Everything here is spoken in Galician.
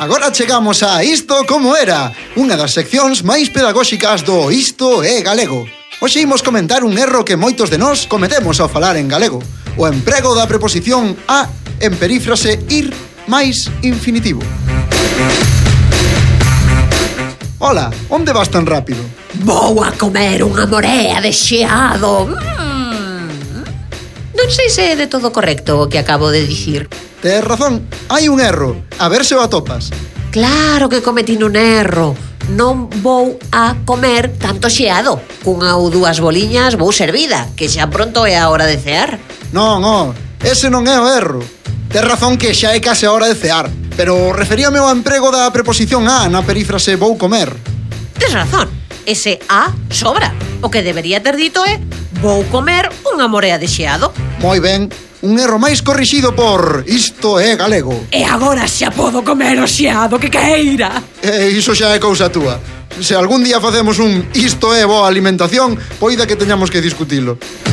Agora chegamos a Isto Como Era, unha das seccións máis pedagóxicas do Isto é Galego. Hoxe imos comentar un erro que moitos de nós cometemos ao falar en galego, o emprego da preposición a en perífrase ir máis infinitivo. Ola, onde vas tan rápido? Vou a comer unha morea de xeado. Non sei se é de todo correcto o que acabo de dicir. Tes razón, hai un erro, a ver se o atopas. Claro que cometín un erro. Non vou a comer tanto xeado. Cunha ou dúas boliñas vou servida, que xa pronto é a hora de cear. Non, ese non é o erro. Tes razón que xa é case a hora de cear, pero referíame ao emprego da preposición a na perífrase vou comer. Tes razón, ese a sobra. O que debería ter dito é vou comer unha morea de xeado. Moi ben, un erro máis corrixido por Isto é Galego. E agora xa podo comer o xeado que queira. Iso xa é cousa túa. Se algún día facemos un Isto é boa alimentación, poida que teñamos que discutilo.